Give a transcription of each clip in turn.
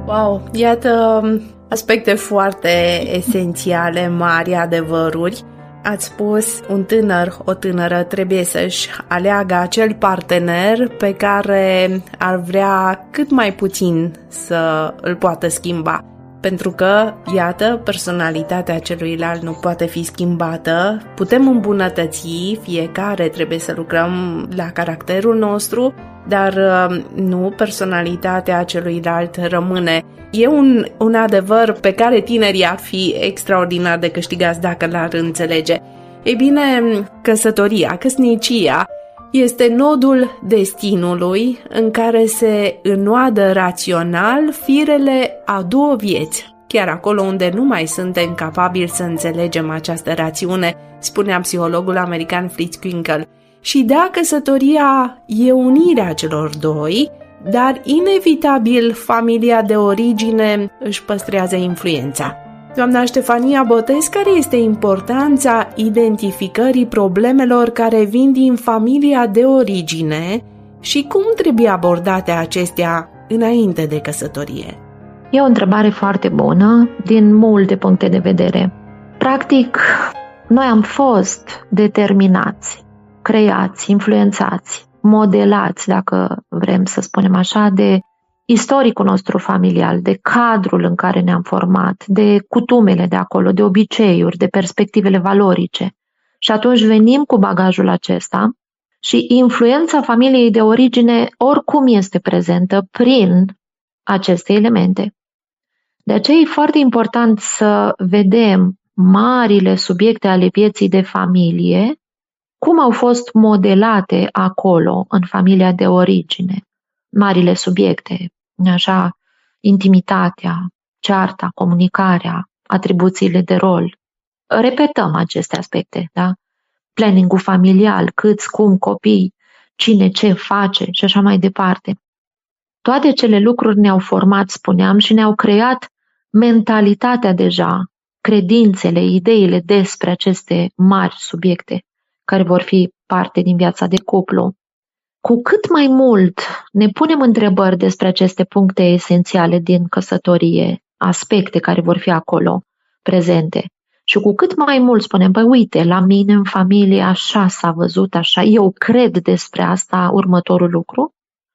Wow, iată aspecte foarte esențiale, mari adevăruri. Ați spus, un tânăr, o tânără trebuie să-și aleagă acel partener pe care ar vrea cât mai puțin să îl poată schimba. Pentru că, iată, personalitatea celuilalt nu poate fi schimbată, putem îmbunătăți, fiecare trebuie să lucrăm la caracterul nostru, dar nu, personalitatea celuilalt rămâne. E un adevăr pe care tinerii ar fi extraordinar de câștigați dacă l-ar înțelege. Ei bine, căsătoria, căsnicia, este nodul destinului în care se înnoadă rațional firele a două vieți, chiar acolo unde nu mai suntem capabili să înțelegem această rațiune, spunea psihologul american Fritz Kinkel. Și da, căsătoria e unirea celor doi, dar inevitabil familia de origine își păstrează influența. Doamna Ștefania Botez, care este importanța identificării problemelor care vin din familia de origine și cum trebuie abordate acestea înainte de căsătorie? E o întrebare foarte bună din multe puncte de vedere. Practic, noi am fost determinați, creați, influențați, modelați, dacă vrem să spunem așa, de istoricul nostru familial, de cadrul în care ne-am format, de cutumele de acolo, de obiceiuri, de perspectivele valorice. Și atunci venim cu bagajul acesta și influența familiei de origine oricum este prezentă prin aceste elemente. De aceea e foarte important să vedem marile subiecte ale vieții de familie, cum au fost modelate acolo, în familia de origine. Marile subiecte, așa, intimitatea, cearta, comunicarea, atribuțiile de rol. Repetăm aceste aspecte, da? Planning-ul familial, câți, cum, copii, cine, ce face și așa mai departe. Toate cele lucruri ne-au format, spuneam, și ne-au creat mentalitatea deja, credințele, ideile despre aceste mari subiecte care vor fi parte din viața de cuplu. Cu cât mai mult ne punem întrebări despre aceste puncte esențiale din căsătorie, aspecte care vor fi acolo prezente, și cu cât mai mult spunem, păi uite, la mine în familie așa s-a văzut, așa, eu cred despre asta următorul lucru,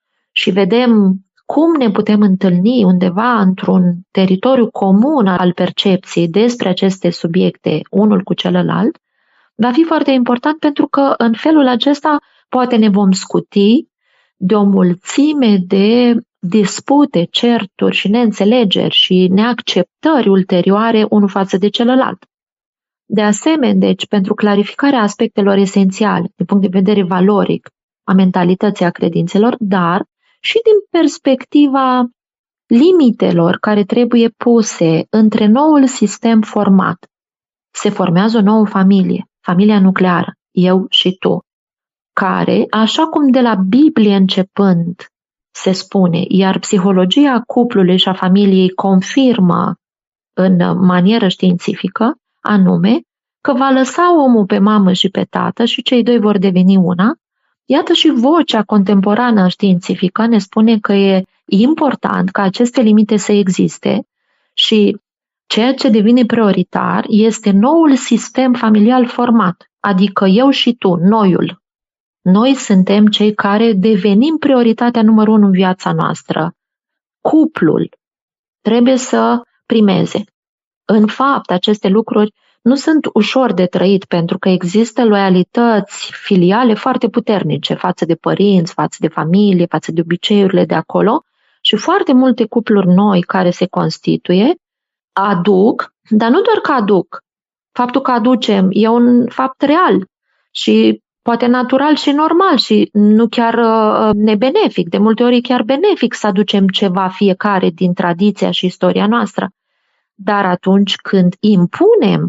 și vedem cum ne putem întâlni undeva într-un teritoriu comun al percepției despre aceste subiecte, unul cu celălalt, va fi foarte important, pentru că în felul acesta poate ne vom scuti de o mulțime de dispute, certuri și neînțelegeri și neacceptări ulterioare unul față de celălalt. De asemenea, deci, pentru clarificarea aspectelor esențiale, din punct de vedere valoric, a mentalității, a credințelor, dar și din perspectiva limitelor care trebuie puse între noul sistem format. Se formează o nouă familie, familia nucleară, eu și tu, care, așa cum de la Biblie începând se spune, iar psihologia cuplului și a familiei confirmă în manieră științifică, anume că va lăsa omul pe mamă și pe tată și cei doi vor deveni una. Iată, și vocea contemporană științifică ne spune că e important ca aceste limite să existe și ceea ce devine prioritar este noul sistem familial format, adică eu și tu, noiul. Noi suntem cei care devenim prioritatea numărul 1 în viața noastră. Cuplul trebuie să primeze. În fapt, aceste lucruri nu sunt ușor de trăit, pentru că există loialități filiale foarte puternice față de părinți, față de familie, față de obiceiurile de acolo, și foarte multe cupluri noi care se constituie aduc, dar nu doar că aduc. Faptul că aducem e un fapt real și poate natural și normal și nu chiar nebenefic. De multe ori e chiar benefic să aducem ceva fiecare din tradiția și istoria noastră. Dar atunci când impunem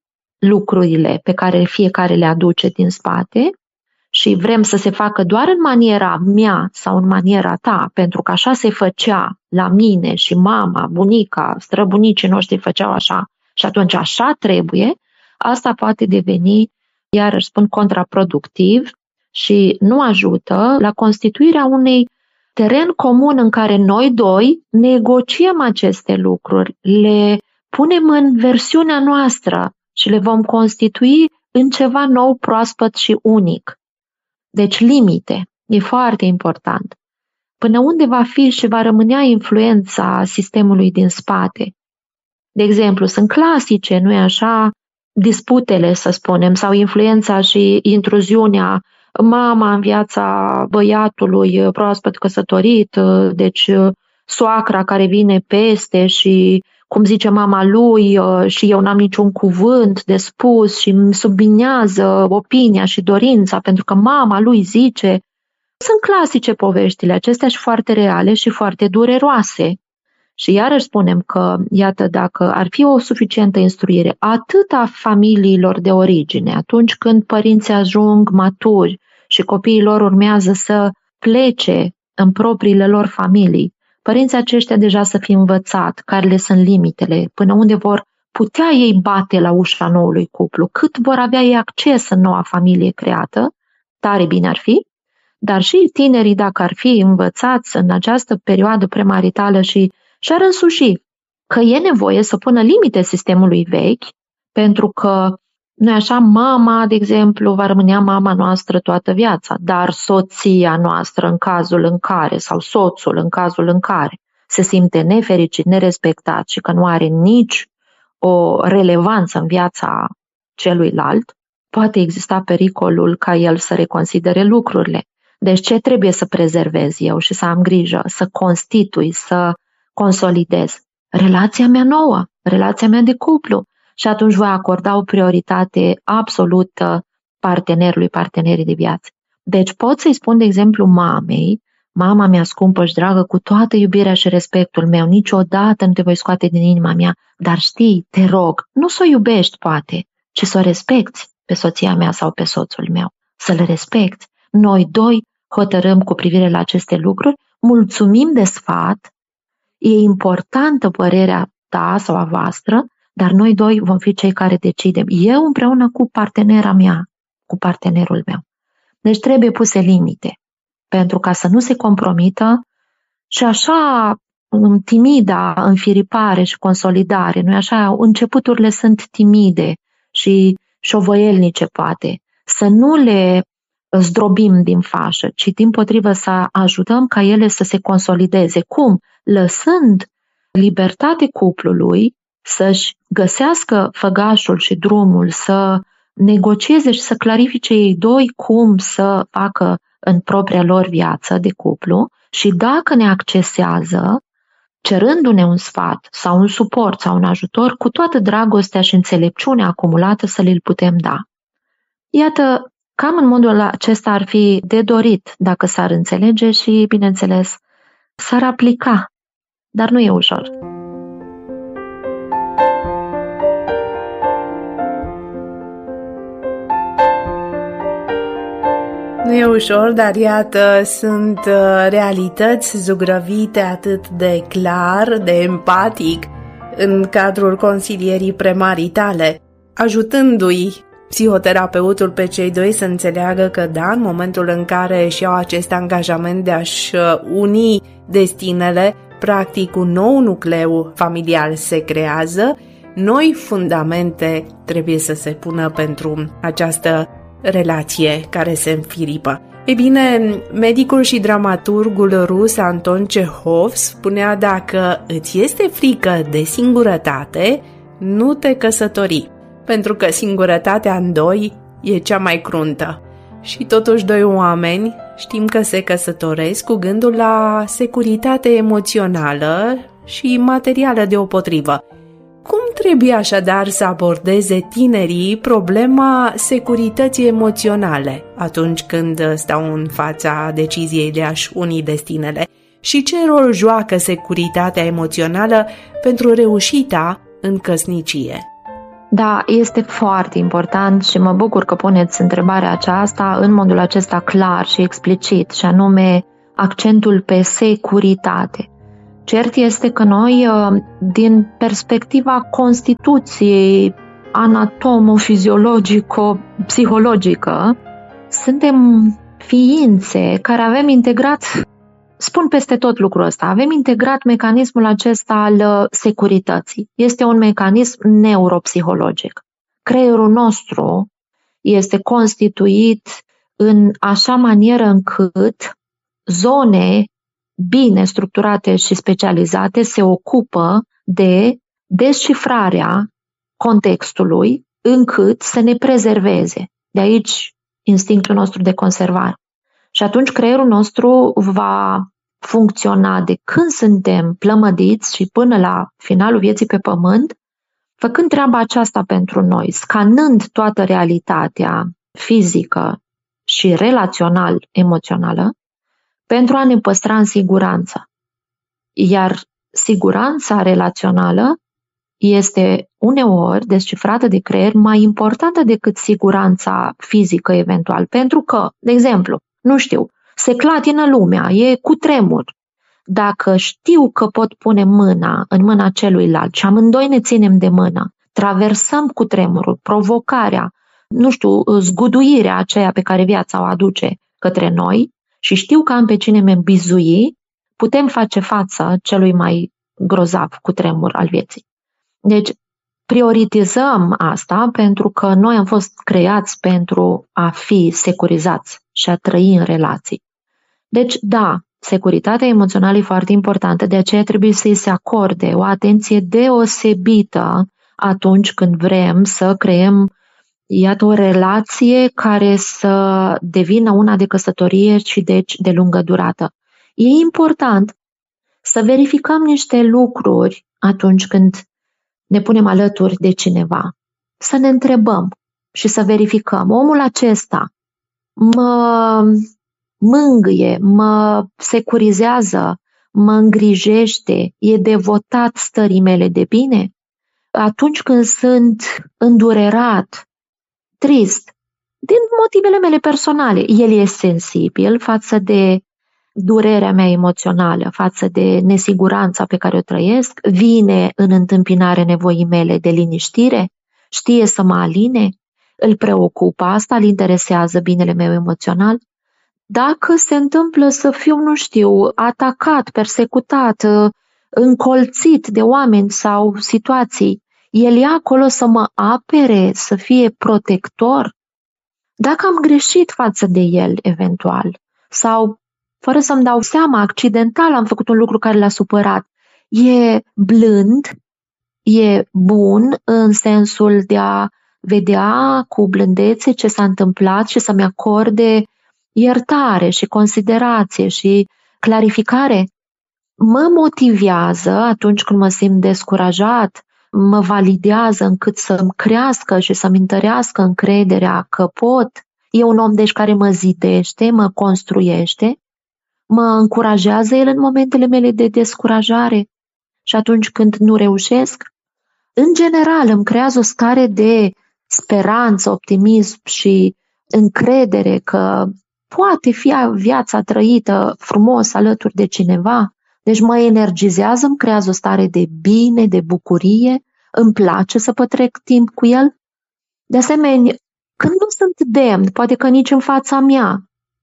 lucrurile pe care fiecare le aduce din spate și vrem să se facă doar în maniera mea sau în maniera ta, pentru că așa se făcea la mine și mama, bunica, străbunicii noștri făceau așa și atunci așa trebuie, asta poate deveni, iarăși spun, contraproductiv și nu ajută la constituirea unei teren comun în care noi doi negociem aceste lucruri, le punem în versiunea noastră și le vom constitui în ceva nou, proaspăt și unic. Deci limite, e foarte important. Până unde va fi și va rămânea influența sistemului din spate. De exemplu, sunt clasice, nu-i așa, disputele, să spunem, sau influența și intruziunea mama în viața băiatului proaspăt căsătorit, deci soacra care vine peste și cum zice mama lui și eu n-am niciun cuvânt de spus și îmi subminează opinia și dorința pentru că mama lui zice. Sunt clasice poveștile acestea și foarte reale și foarte dureroase. Și iarăși spunem că, iată, dacă ar fi o suficientă instruire atât a familiilor de origine, atunci când părinții ajung maturi și copiii lor urmează să plece în propriile lor familii, părinții aceștia deja să fie învățat care le sunt limitele, până unde vor putea ei bate la ușa noului cuplu, cât vor avea ei acces în noua familie creată, tare bine ar fi, dar și tinerii, dacă ar fi învățați în această perioadă premaritală și-ar însuși că e nevoie să pună limite sistemului vechi, pentru că, nu așa, mama, de exemplu, va rămâne mama noastră toată viața, dar soția noastră în cazul în care, sau soțul în cazul în care se simte nefericit, nerespectat și că nu are nici o relevanță în viața celuilalt, poate exista pericolul ca el să reconsidere lucrurile. Deci ce trebuie să prezervez eu și să am grijă, să constitui, să consolidez? Relația mea nouă, relația mea de cuplu. Și atunci voi acorda o prioritate absolută partenerii de viață. Deci pot să-i spun, de exemplu, mamei, mama mea scumpă și dragă, cu toată iubirea și respectul meu, niciodată nu te voi scoate din inima mea, dar știi, te rog, nu să o iubești poate, ci să o respecti pe soția mea sau pe soțul meu, să le respecti. Noi doi hotărâm cu privire la aceste lucruri, mulțumim de sfat, e importantă părerea ta sau a voastră, dar noi doi vom fi cei care decidem. Eu împreună cu partenera mea, cu partenerul meu. Deci trebuie puse limite, pentru ca să nu se compromită și așa timida înfiripare și consolidare, nu-i așa? Începuturile sunt timide și șovăielnice poate. Să nu le zdrobim din fașă, ci dimpotrivă să ajutăm ca ele să se consolideze. Cum? Lăsând libertate cuplului să-și găsească făgașul și drumul, să negocieze și să clarifice ei doi cum să facă în propria lor viață de cuplu și dacă ne accesează, cerându-ne un sfat sau un suport sau un ajutor, cu toată dragostea și înțelepciunea acumulată să le-l putem da. Iată, cam în modul acesta ar fi de dorit dacă s-ar înțelege și, bineînțeles, s-ar aplica, dar nu e ușor. Nu e ușor, dar iată, sunt realități zugrăvite atât de clar, de empatic, în cadrul consilierii premaritale, ajutându-i psihoterapeutul pe cei doi să înțeleagă că, da, în momentul în care își iau acest angajament de a-și uni destinele, practic un nou nucleu familial se creează, noi fundamente trebuie să se pună pentru această relație care se înfiripă. Ei bine, medicul și dramaturgul rus Anton Cehov spunea: dacă îți este frică de singurătate, nu te căsători, pentru că singurătatea în doi e cea mai cruntă. Și totuși doi oameni știm că se căsătoresc cu gândul la securitate emoțională și materială deopotrivă. Cum trebuie așadar să abordeze tinerii problema securității emoționale atunci când stau în fața deciziei de a-și uni destinele? Și ce rol joacă securitatea emoțională pentru reușita în căsnicie? Da, este foarte important și mă bucur că puneți întrebarea aceasta în modul acesta clar și explicit, și anume accentul pe securitate. Cert este că noi, din perspectiva constituției anatomo-fiziologico-psihologică, suntem ființe care avem integrat spun peste tot lucrul ăsta. Avem integrat mecanismul acesta al securității. Este un mecanism neuropsihologic. Creierul nostru este constituit în așa manieră încât zone bine structurate și specializate se ocupă de descifrarea contextului încât să ne prezerveze. De aici instinctul nostru de conservare. Și atunci creierul nostru va funcționa de când suntem plămădiți și până la finalul vieții pe pământ, făcând treaba aceasta pentru noi, scanând toată realitatea fizică și relațional-emoțională pentru a ne păstra în siguranță. Iar siguranța relațională este uneori descifrată de creier mai importantă decât siguranța fizică eventual. Pentru că, de exemplu, nu știu, se clatină lumea, e cutremur. Dacă știu că pot pune mâna în mâna celuilalt și amândoi ne ținem de mână, traversăm cutremurul, provocarea, nu știu, zguduirea aceea pe care viața o aduce către noi și știu că am pe cine mă bizui, putem face față celui mai grozav cutremur al vieții. Deci, prioritizăm asta pentru că noi am fost creați pentru a fi securizați și a trăi în relații. Deci, da, securitatea emoțională e foarte importantă, de aceea trebuie să-i se acorde o atenție deosebită atunci când vrem să creăm, iată, o relație care să devină una de căsătorie și deci de lungă durată. E important să verificăm niște lucruri atunci când ne punem alături de cineva. Să ne întrebăm și să verificăm. Omul acesta mă mângâie, mă securizează, mă îngrijește, e devotat stării mele de bine? Atunci când sunt îndurerat, trist, din motivele mele personale, el e sensibil față de durerea mea emoțională, față de nesiguranța pe care o trăiesc, vine în întâmpinare nevoii mele de liniștire, știe să mă aline, îl preocupă asta, îl interesează binele meu emoțional. Dacă se întâmplă să fiu, nu știu, atacat, persecutat, încolțit de oameni sau situații, el e acolo să mă apere, să fie protector? Dacă am greșit față de el, eventual, sau fără să-mi dau seama, accidental am făcut un lucru care l-a supărat, e blând, e bun în sensul de a vedea cu blândețe ce s-a întâmplat și să-mi acorde iertare și considerație și clarificare. Mă motivează atunci când mă simt descurajat, mă validează încât să-mi crească și să-mi întărească încrederea că pot. E un om deci care mă zidește, mă construiește, mă încurajează el în momentele mele de descurajare și atunci când nu reușesc. În general îmi creează o stare de speranță, optimism și încredere că poate fi viața trăită frumos alături de cineva. Deci mă energizează, îmi creează o stare de bine, de bucurie, îmi place să petrec timp cu el. De asemenea, când nu sunt demn, poate că nici în fața mea,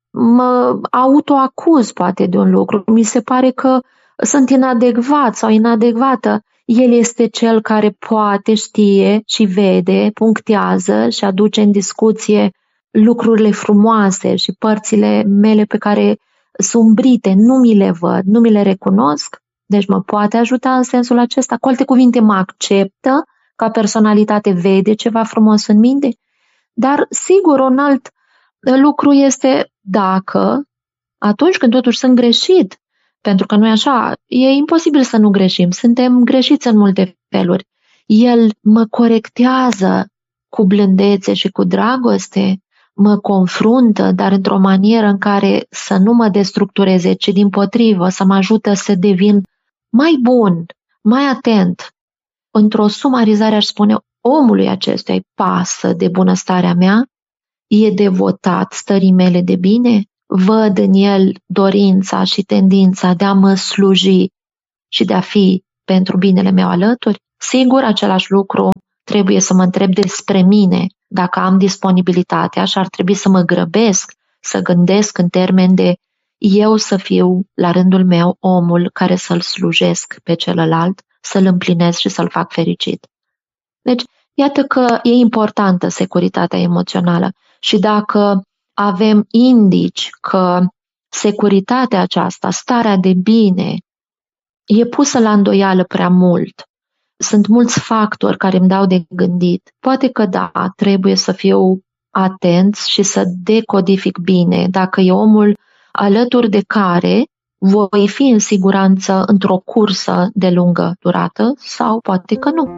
mă autoacuz poate de un lucru, mi se pare că sunt inadecvat sau inadecvată, el este cel care poate, știe și vede, punctează și aduce în discuție lucrurile frumoase și părțile mele pe care sunt umbrite, nu mi le văd, nu mi le recunosc, deci mă poate ajuta în sensul acesta. Cu alte cuvinte, mă acceptă ca personalitate, vede ceva frumos în mine. Dar, sigur, un alt lucru este dacă, atunci când totuși sunt greșit, pentru că nu e așa, e imposibil să nu greșim, suntem greșiți în multe feluri, el mă corectează cu blândețe și cu dragoste, mă confruntă, dar într-o manieră în care să nu mă destructureze, ci dimpotrivă, să mă ajută să devin mai bun, mai atent. Într-o sumarizare aș spune, omului acestuia îi pasă de bunăstarea mea, e devotat stării mele de bine, văd în el dorința și tendința de a mă sluji și de a fi pentru binele meu alături. Sigur, același lucru trebuie să mă întreb despre mine, dacă am disponibilitatea și ar trebui să mă grăbesc, să gândesc în termen de eu să fiu, la rândul meu, omul care să-l slujesc pe celălalt, să-l împlinesc și să-l fac fericit. Deci, iată că e importantă securitatea emoțională și dacă avem indici că securitatea aceasta, starea de bine, e pusă la îndoială prea mult, sunt mulți factori care îmi dau de gândit, poate că da, trebuie să fiu atent și să decodific bine dacă e omul alături de care voi fi în siguranță într-o cursă de lungă durată sau poate că nu.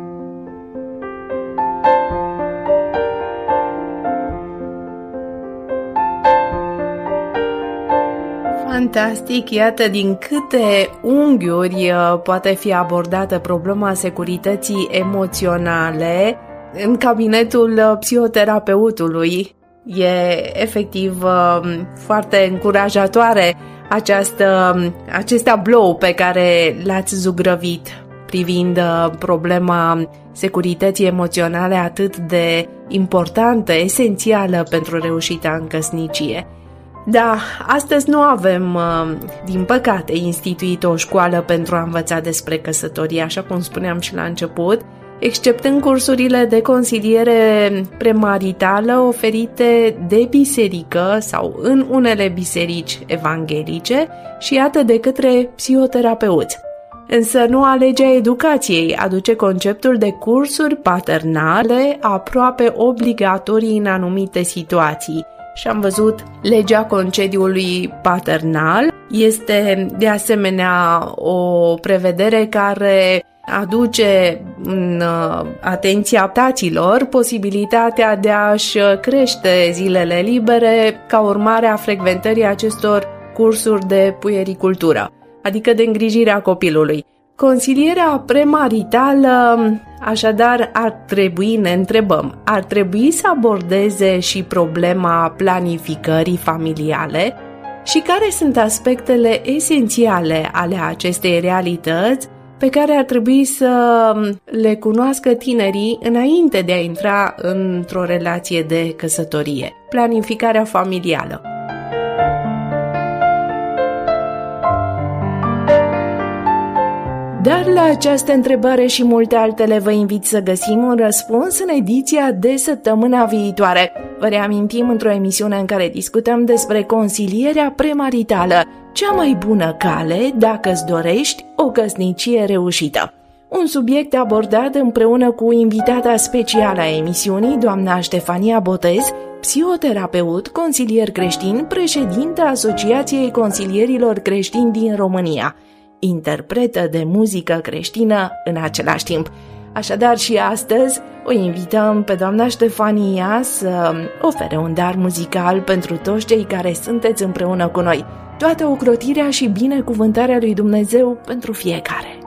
Fantastic! Iată din câte unghiuri poate fi abordată problema securității emoționale în cabinetul psihoterapeutului. E efectiv foarte încurajatoare acest tablou pe care l-ați zugrăvit privind problema securității emoționale atât de importantă, esențială pentru reușita în căsnicie. Da, astăzi nu avem, din păcate, instituit o școală pentru a învăța despre căsătorie, așa cum spuneam și la început, exceptând cursurile de consiliere premaritală oferite de biserică sau în unele biserici evanghelice și iată de către psihoterapeuți. Însă noua lege a educației aduce conceptul de cursuri paternale aproape obligatorii în anumite situații. Și am văzut legea concediului paternal. Este de asemenea o prevedere care aduce în atenția taților posibilitatea de a-și crește zilele libere ca urmare a frecventării acestor cursuri de puericultură, adică de îngrijirea copilului. Consilierea premaritală, așadar, ne întrebăm, ar trebui să abordeze și problema planificării familiale și care sunt aspectele esențiale ale acestei realități pe care ar trebui să le cunoască tinerii înainte de a intra într-o relație de căsătorie. Planificarea familială. Dar la această întrebare și multe altele vă invit să găsim un răspuns în ediția de săptămâna viitoare. Vă reamintim într-o emisiune în care discutăm despre consilierea premaritală, cea mai bună cale dacă îți dorești o căsnicie reușită. Un subiect abordat împreună cu invitata specială a emisiunii, doamna Ștefania Botez, psihoterapeut, consilier creștin, președintă Asociației Consilierilor Creștini din România, interpretă de muzică creștină în același timp. Așadar și astăzi o invităm pe doamna Ștefania să ofere un dar muzical pentru toți cei care sunteți împreună cu noi. Toată ocrotirea și binecuvântarea lui Dumnezeu pentru fiecare.